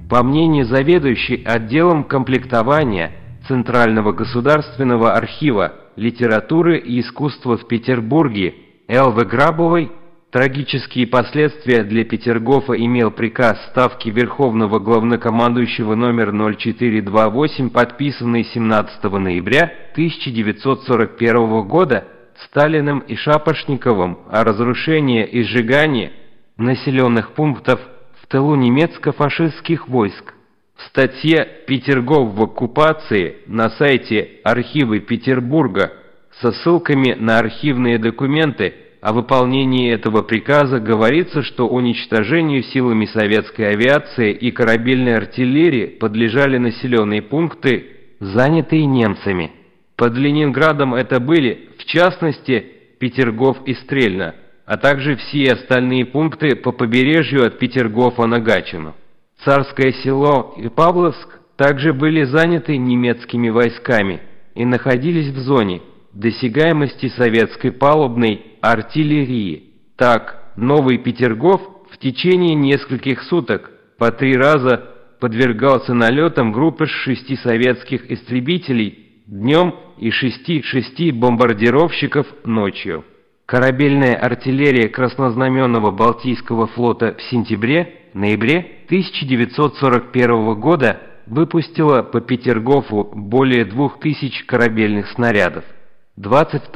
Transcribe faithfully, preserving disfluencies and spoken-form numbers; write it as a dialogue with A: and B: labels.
A: По мнению заведующей отделом комплектования Центрального государственного архива литературы и искусства в Петербурге Элвы Грабовой, трагические последствия для Петергофа имел приказ Ставки Верховного Главнокомандующего номер ноль четыре двадцать восемь, подписанный семнадцатого ноября тысяча девятьсот сорок первого года Сталиным и Шапошниковым о разрушении и сжигании населенных пунктов в тылу немецко-фашистских войск. В статье «Петергоф в оккупации» на сайте Архивы Петербурга со ссылками на архивные документы о выполнении этого приказа говорится, что уничтожению силами советской авиации и корабельной артиллерии подлежали населенные пункты, занятые немцами. Под Ленинградом это были, в частности, Петергоф и Стрельно, а также все остальные пункты по побережью от Петергофа на Гатчину. Царское Село и Павловск также были заняты немецкими войсками и находились в зоне досягаемости советской палубной артиллерии. Так, Новый Петергоф в течение нескольких суток по три раза подвергался налетам группы шести советских истребителей днем и шести шести бомбардировщиков ночью. Корабельная артиллерия Краснознаменного Балтийского флота в сентябре-ноябре тысяча девятьсот сорок первого года выпустила по Петергофу более двух тысяч корабельных снарядов. двадцать